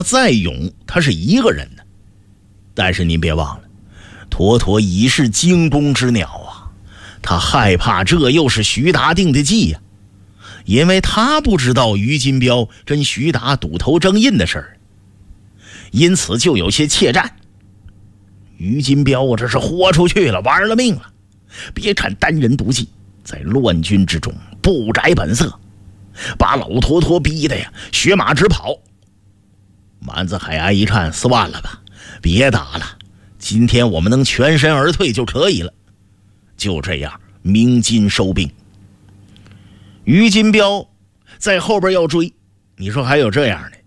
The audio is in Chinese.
再勇，他是一个人呢。但是您别忘了，坨坨已是惊弓之鸟啊，他害怕这又是徐达定的计呀，因为他不知道于金彪跟徐达赌头争印的事儿，因此就有些怯战。于金彪啊，这是豁出去了，玩了命了。别看单人独骑，在乱军之中不改本色，把老坨坨逼得呀血马直跑。蛮子海牙一看，算了吧，别打了，今天我们能全身而退就可以了。就这样鸣金收兵。于金彪在后边要追，你说还有这样的，